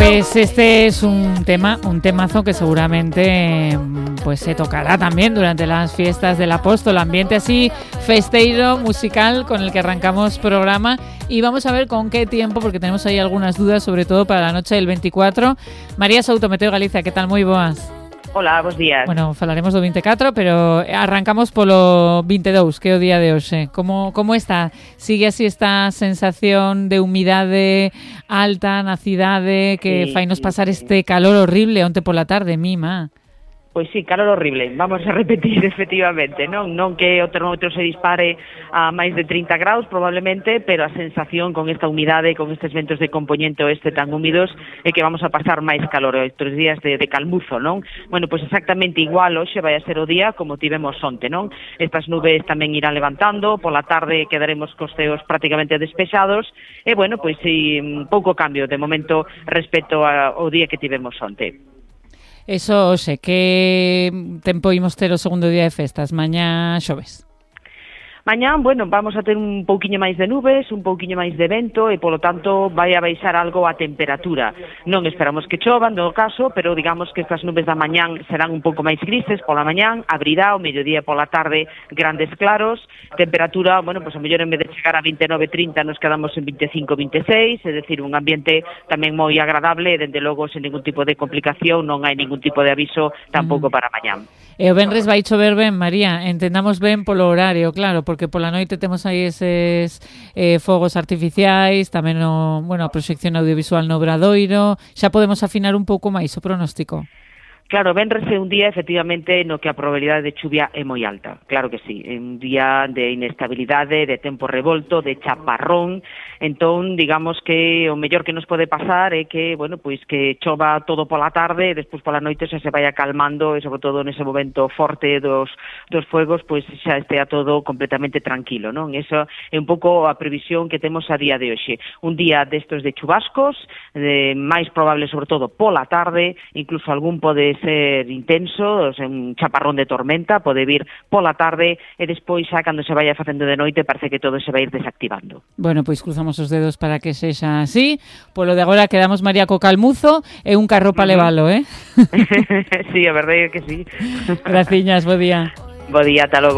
Pues este es un temazo que seguramente pues se tocará también durante las fiestas del Apóstol, ambiente así festeiro, musical, con el que arrancamos programa, y vamos a ver con qué tiempo, porque tenemos ahí algunas dudas, sobre todo para la noche del 24. María Souto, Meteo Galicia, que tal? Moi boas. Hola, bons días. Bueno, falaremos do 24, pero arrancamos polo 22, que é o día de hoxe. Como está? Sigue así esta sensación de humidade alta na cidade que fainos pasar este calor horrible onte pola tarde, mima? Pois sí, calor horrible, vamos a repetir efectivamente, non que o termómetro se dispare a máis de 30 graus probablemente, pero a sensación con esta humidade, con estes ventos de compoñente oeste tan húmidos, é que vamos a pasar máis calor estes días de calmuzo, non? Bueno, pois exactamente igual hoxe vai a ser o día como tivemos onte, non? Estas nubes tamén irán levantando, pola tarde quedaremos cos ceos prácticamente despexados, e bueno, pois sí, pouco cambio de momento respecto ao día que tivemos onte. Eso, oxe, que tempo imos ter o segundo día de festas? Mañá xoves. Mañán, bueno, vamos a ter un pouquiño máis de nubes, un pouquiño máis de vento e, polo tanto, vai a baixar algo a temperatura. Non esperamos que chovan, no caso, pero digamos que estas nubes da mañán serán un pouco máis grises pola mañán, abrirá o mediodía pola tarde grandes claros, temperatura, bueno, pues a mellor en vez de chegar a 29-30 nos quedamos en 25-26, é dicir, un ambiente tamén moi agradable e, dende logo, sen ningún tipo de complicación, non hai ningún tipo de aviso tampouco para mañán. E o venres vai chover ben, María, entendamos ben polo horario, claro, porque pola noite temos aí eses fogos artificiais, tamén a proxección audiovisual no Obradoiro, xa podemos afinar un pouco máis o pronóstico. Claro, venres é un día, efectivamente, no que a probabilidade de chuvia é moi alta. Claro que sí, é un día de inestabilidade, de tempo revolto, de chaparrón. Entón, digamos que o mellor que nos pode pasar é que, bueno, pois que chova todo pola tarde e despois pola noite xa se vai calmando e, sobre todo, nese momento forte dos fuegos, pois xa estea todo completamente tranquilo, non? Eso é un pouco a previsión que temos a día de hoxe. Un día destos de chubascos, máis probable, sobre todo, pola tarde, incluso algún pode ser intenso, un chaparrón de tormenta, pode vir pola tarde e despois xa cando se vaya facendo de noite parece que todo se vai ir desactivando. Bueno, pois cruzamos os dedos para que sexa así. Polo de agora quedamos María co calmuzo e un carro para levalo, Sí, a verdade é que sí. Graciñas, bo día. Bo día, ata logo.